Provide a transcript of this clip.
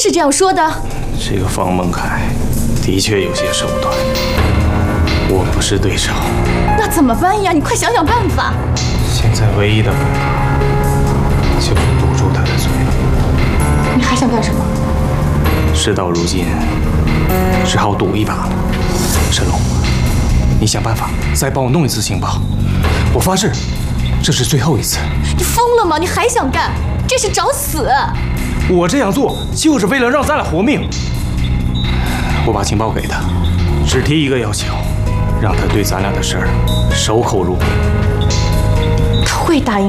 是这样说的。 这个方孟凯的确有些手段，我不是对手。 那怎么办呀？你快想想办法。 现在唯一的办法就是堵住他的嘴。 你还想干什么？ 事到如今，只好赌一把。沈龙，你想办法再帮我弄一次情报，我发誓，这是最后一次。 你疯了吗？你还想干？这是找死！ 我这样做就是为了让咱俩活命。我把情报给他，只提一个要求，让他对咱俩的事儿守口如瓶。 他会答应。